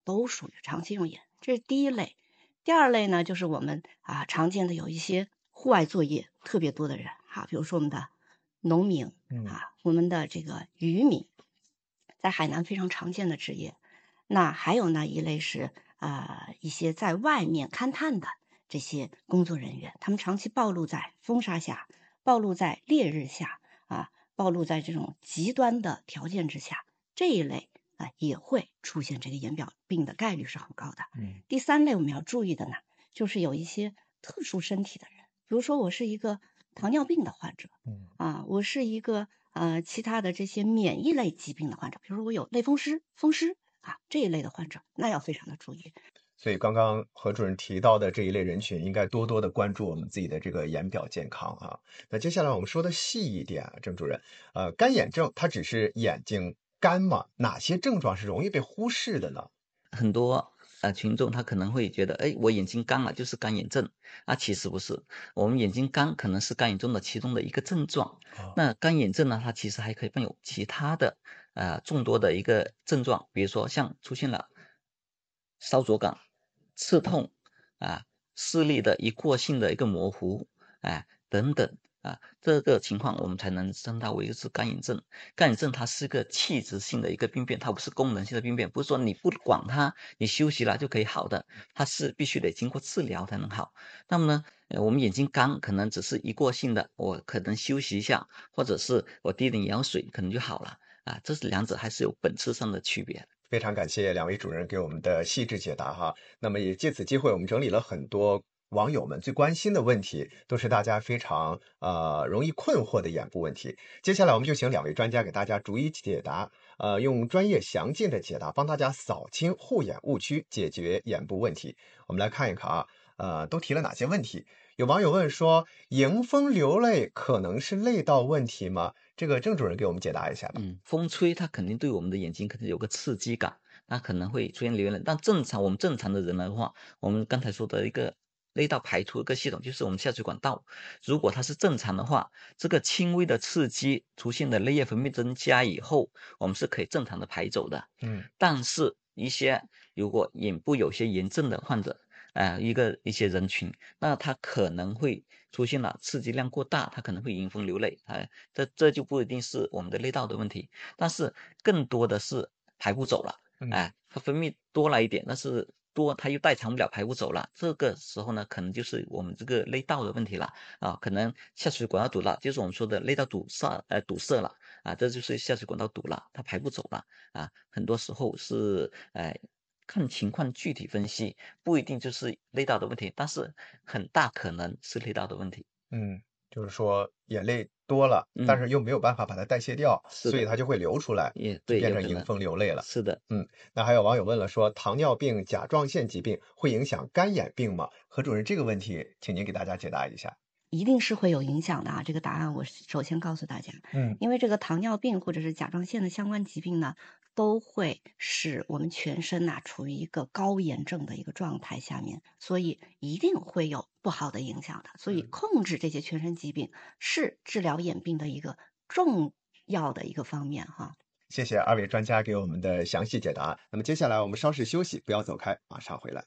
都属于长期用眼，这是第一类。第二类呢，就是我们常见的有一些户外作业特别多的人比如说我们的农民我们的这个渔民，在海南非常常见的职业。那还有呢一类是一些在外面勘探的这些工作人员，他们长期暴露在风沙下，暴露在烈日下暴露在这种极端的条件之下，这一类也会出现这个眼表病的概率是很高的。第三类我们要注意的呢，就是有一些特殊身体的人，比如说我是一个糖尿病的患者我是一个其他的这些免疫类疾病的患者，比如说我有类风湿这一类的患者，那要非常的注意。 所以刚刚何主任提到的这一类人群，应该多多的关注我们自己的这个眼表健康那接下来我们说的细一点郑主任，干眼症它只是眼睛干吗？哪些症状是容易被忽视的呢？ 很多群众他可能会觉得，我眼睛干了就是干眼症其实不是，我们眼睛干可能是干眼症的其中的一个症状。那干眼症呢，它其实还可以伴有其他的众多的一个症状，比如说像出现了烧灼感、刺痛视力的一过性的一个模糊等等这个情况我们才能称它为是干眼症。干眼症它是个器质性的一个病变，它不是功能性的病变，不是说你不管它，你休息了就可以好的，它是必须得经过治疗才能好。那么呢，我们眼睛干可能只是一过性的，我可能休息一下，或者是我滴点药水可能就好了这是两者还是有本质上的区别。 非常感谢两位主任给我们的细致解答那么也借此机会，我们整理了很多网友们最关心的问题，都是大家非常容易困惑的眼部问题。接下来我们就请两位专家给大家逐一解答，用专业详尽的解答帮大家扫清护眼误区，解决眼部问题。我们来看一看都提了哪些问题。有网友问说，迎风流泪可能是泪道问题吗？这个郑主任给我们解答一下吧。 风吹它肯定对我们的眼睛肯定有个刺激感，那可能会出现流泪。但我们正常的人的话，我们刚才说的一个泪道排出一个系统，就是我们下水管道，如果它是正常的话，这个轻微的刺激出现的泪液分泌增加以后，我们是可以正常的排走的。但是如果眼部有些炎症的患者一些人群，那他可能会出现了刺激量过大，他可能会迎风流泪这就不一定是我们的泪道的问题，但是更多的是排不走了它分泌多了一点，但是它又代偿不了排不走了，这个时候呢可能就是我们这个泪道的问题了可能下水管道堵了，就是我们说的泪道堵塞了这就是下水管道堵了，它排不走了很多时候是看情况具体分析，不一定就是泪道的问题，但是很大可能是泪道的问题。 就是说眼泪多了，但是又没有办法把它代谢掉，所以它就会流出来，就变成迎风流泪了。 是的。 那还有网友问了说，糖尿病、甲状腺疾病会影响干眼病吗？何主任，这个问题请您给大家解答一下。 一定是会有影响的这个答案我首先告诉大家因为这个糖尿病或者是甲状腺的相关疾病呢，都会使我们全身处于一个高炎症的一个状态下面，所以一定会有不好的影响的。所以控制这些全身疾病是治疗眼病的一个重要的一个方面谢谢二位专家给我们的详细解答。那么接下来我们稍事休息，不要走开，马上回来。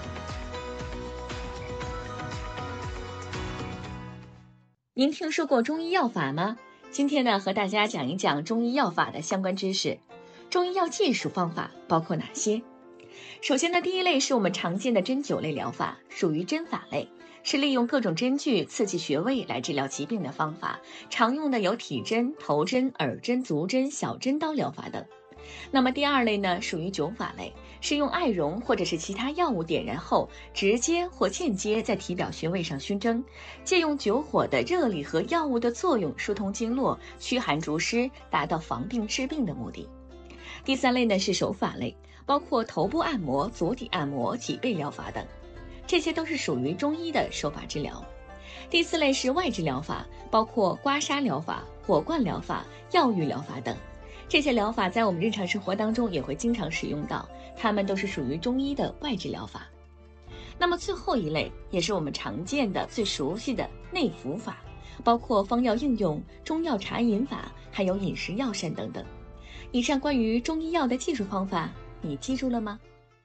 您听说过中医药法吗？今天呢，和大家讲一讲中医药法的相关知识。中医药技术方法包括哪些？首先呢，第一类是我们常见的针灸类疗法，属于针法类，是利用各种针具刺激穴位来治疗疾病的方法，常用的有体针、头针、耳针、足针、小针刀疗法等。那么第二类呢，属于灸法类，是用艾绒或者是其他药物点燃后，直接或间接在体表穴位上熏蒸，借用灸火的热力和药物的作用疏通经络，驱寒除湿，达到防病治病的目的。第三类呢是手法类，包括头部按摩、足底按摩、脊背疗法等，这些都是属于中医的手法治疗。第四类是外治疗法，包括刮痧疗法、火罐疗法、药浴疗法等，这些疗法在我们日常生活当中也会经常使用到，它们都是属于中医的外治疗法。那么最后一类也是我们常见的、最熟悉的内服法，包括方药应用、中药茶饮法，还有饮食药膳等等。以上关于中医药的技术方法，你记住了吗？